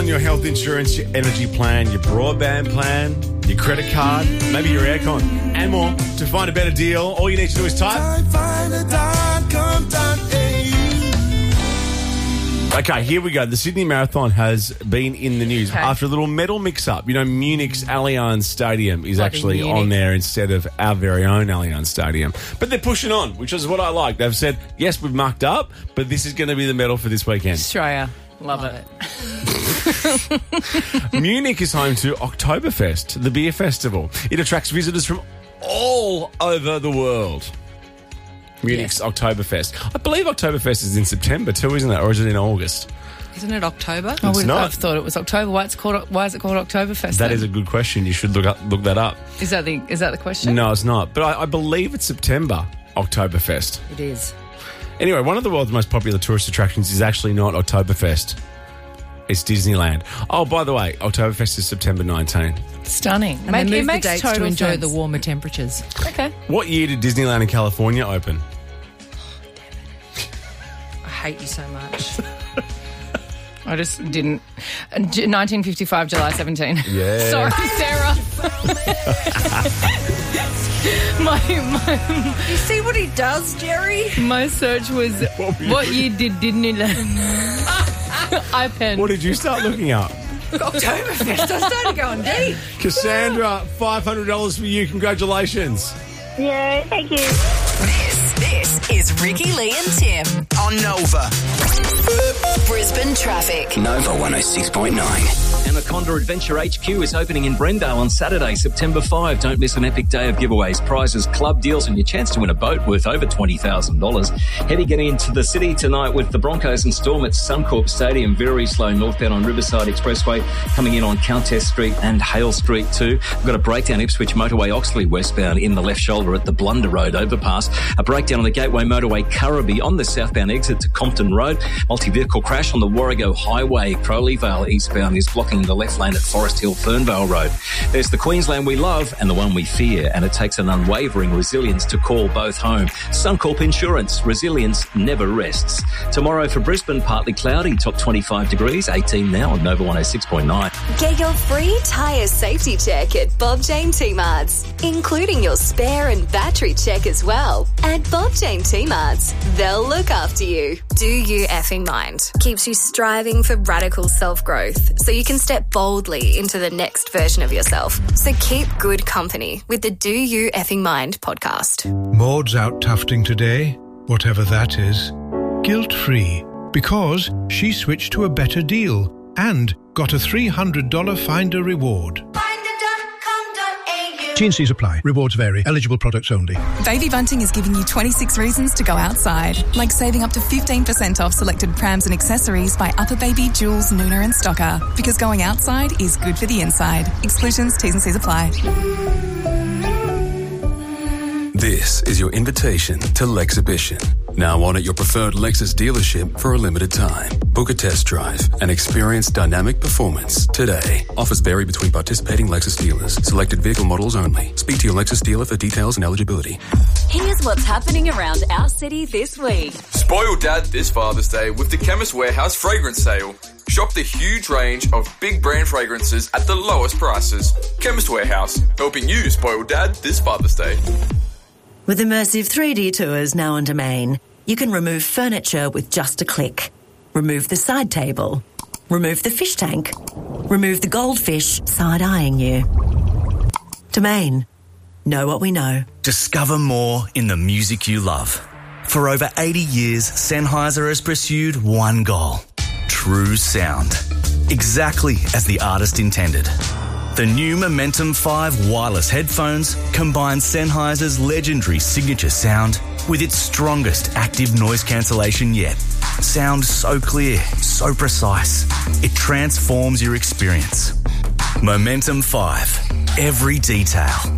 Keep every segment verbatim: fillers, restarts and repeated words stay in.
on your health insurance, your energy plan, your broadband plan, your credit card, maybe your aircon, and more. To find a better deal, all you need to do is type. Okay, here we go. The Sydney Marathon has been in the news Okay. after a little medal mix-up. You know, Munich's Allianz Stadium is Bloody actually Munich. on there instead of our very own Allianz Stadium. But they're pushing on, which is what I like. They've said, yes, we've mucked up, but this is going to be the medal for this weekend. Australia. Love, Love it. it. Munich is home to Oktoberfest, the beer festival. It attracts visitors from all over the world. Munich's Yes. Oktoberfest. I believe Oktoberfest is in September too, isn't it? Or is it in August? Isn't it October? I It's would not. have thought it was October. Why, it's called, why is it called Oktoberfest? That then? is a good question. You should look up, look that up. Is that the is that the question? No, it's not. But I, I believe it's September, Oktoberfest. It is. Anyway, one of the world's most popular tourist attractions is actually not Oktoberfest. It's Disneyland. Oh, by the way, Oktoberfest is September nineteenth. Stunning. And Make- they it moved the makes dates total to enjoy sense. the warmer temperatures. Okay. What year did Disneyland in California open? I hate you so much. I just didn't. Uh, J- nineteen fifty-five, July seventeenth. Yeah. Sorry, Sarah. my, my You see what he does, Jerry? my search was What were you what year did Disneyland? I penned. What did you start looking up? Oktoberfest. I started going deep. Cassandra, five hundred dollars for you. Congratulations. Yeah, thank you. This, this is Ricky, Lee and Tim. On Nova. Brisbane Traffic. Nova one oh six point nine. Anaconda Adventure H Q is opening in Brendale on Saturday, September fifth. Don't miss an epic day of giveaways, prizes, club deals, and your chance to win a boat worth over twenty thousand dollars. Heavy getting into the city tonight with the Broncos and Storm at Suncorp Stadium. Very slow northbound on Riverside Expressway, coming in on Countess Street and Hale Street too. We've got a breakdown Ipswich Motorway Oxley westbound in the left shoulder at the Blunder Road overpass. A breakdown on the Gateway Motorway Currabee on the southbound exit to Compton Road. Multi-vehicle crash on the Warrego Highway. Crowley Vale eastbound is blocking the left lane at Forest Hill Fernvale Road. There's the Queensland we love and the one we fear, and it takes an unwavering resilience to call both home. Suncorp Insurance. Resilience never rests. Tomorrow for Brisbane, partly cloudy, top twenty-five degrees, eighteen now on Nova one oh six point nine. Get your free tyre safety check at Bob Jane T-Marts, including your spare and battery check as well. At Bob Jane T-Marts, they'll look after you. Do You Effing Mind keeps you striving for radical self-growth so you can step boldly into the next version of yourself. So keep good company with the Do You Effing Mind podcast. Maud's out tufting today, whatever that is, guilt-free, because she switched to a better deal and got a three hundred dollars Finder reward. T and C's apply. Rewards vary. Eligible products only. Baby Bunting is giving you twenty-six reasons to go outside, like saving up to fifteen percent off selected prams and accessories by Upper Baby, Jules, Nuna and Stocker. Because going outside is good for the inside. Exclusions, T's and C's apply. This is your invitation to Lexhibition. Now on at your preferred Lexus dealership for a limited time. Book a test drive and experience dynamic performance today. Offers vary between participating Lexus dealers. Selected vehicle models only. Speak to your Lexus dealer for details and eligibility. Here's what's happening around our city this week. Spoil Dad this Father's Day with the Chemist Warehouse fragrance sale. Shop the huge range of big brand fragrances at the lowest prices. Chemist Warehouse, helping you spoil Dad this Father's Day. With immersive three D tours now on Domain, you can remove furniture with just a click. Remove the side table. Remove the fish tank. Remove the goldfish side-eyeing you. Domain. Know what we know. Discover more in the music you love. For over eighty years, Sennheiser has pursued one goal. True sound. Exactly as the artist intended. The new Momentum five wireless headphones combine Sennheiser's legendary signature sound with its strongest active noise cancellation yet. Sound so clear, so precise, it transforms your experience. Momentum five. Every detail.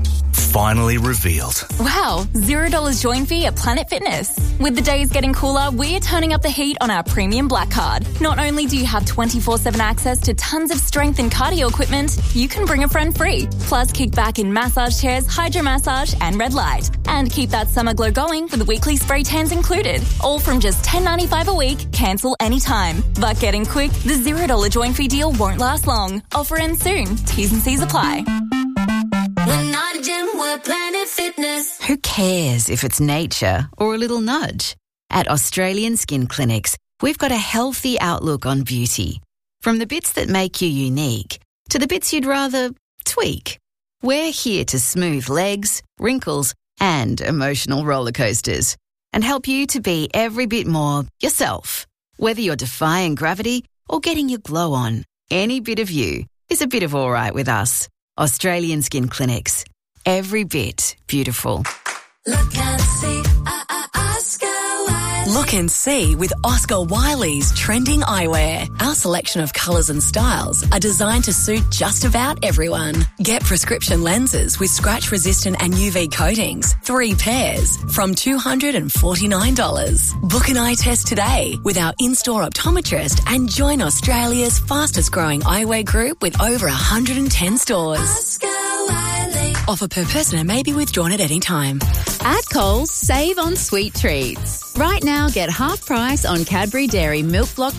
finally revealed. Wow, zero dollars join fee at Planet Fitness. With the days getting cooler, we're turning up the heat on our premium Black Card. Not only do you have twenty-four seven access to tons of strength and cardio equipment, you can bring a friend free. Plus, kick back in massage chairs, hydro massage, and red light. And keep that summer glow going with weekly spray tans included. All from just ten dollars ninety-five a week, cancel anytime. But getting quick, the zero dollars join fee deal won't last long. Offer ends soon. T's and C's apply. We're not a gym, we're Planet Fitness. Who cares if it's nature or a little nudge? At Australian Skin Clinics, we've got a healthy outlook on beauty. From the bits that make you unique to the bits you'd rather tweak. We're here to smooth legs, wrinkles, and emotional roller coasters and help you to be every bit more yourself. Whether you're defying gravity or getting your glow on, any bit of you is a bit of all right with us. Australian Skin Clinics. Every bit beautiful. Look and see, uh, uh, Oscar Wiley. Look and see with Oscar Wiley's trending eyewear. Our selection of colours and styles are designed to suit just about everyone. Get prescription lenses with scratch-resistant and U V coatings, three pairs, from two hundred forty-nine dollars. Book an eye test today with our in-store optometrist and join Australia's fastest-growing eyewear group with over one hundred ten stores. Oscar Wiley. Offer per person and may be withdrawn at any time. At Coles, save on sweet treats. Right now, get half price on Cadbury Dairy Milk Block